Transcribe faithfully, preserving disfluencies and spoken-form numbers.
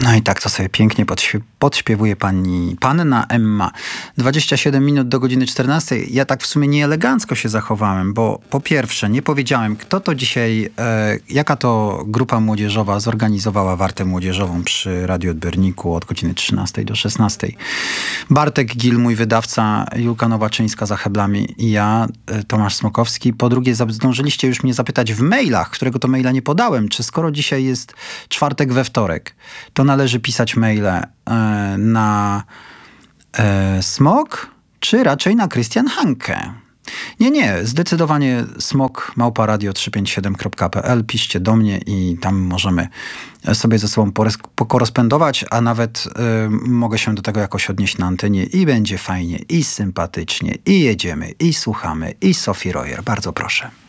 No i tak to sobie pięknie podśpiew podśpiewuje pani panna Emma. dwadzieścia siedem minut do godziny czternastej. Ja tak w sumie nieelegancko się zachowałem, bo po pierwsze nie powiedziałem, kto to dzisiaj, e, jaka to grupa młodzieżowa zorganizowała wartę młodzieżową przy radioodbiorniku od godziny trzynastej do szesnastej. Bartek Gil, mój wydawca, Julka Nowaczyńska za heblami i ja, e, Tomasz Smokowski. Po drugie, zdążyliście już mnie zapytać w mailach, którego to maila nie podałem, czy skoro dzisiaj jest czwartek we wtorek, to należy pisać maile e, na e, smok, czy raczej na Krystian Hankę. Nie, nie, zdecydowanie smok małpa radio trzysta pięćdziesiąt siedem kropka p l. Piszcie do mnie i tam możemy sobie ze sobą pokorespondować, a nawet y, mogę się do tego jakoś odnieść na antenie i będzie fajnie, i sympatycznie, i jedziemy, i słuchamy, i Sophie Royer. Bardzo proszę.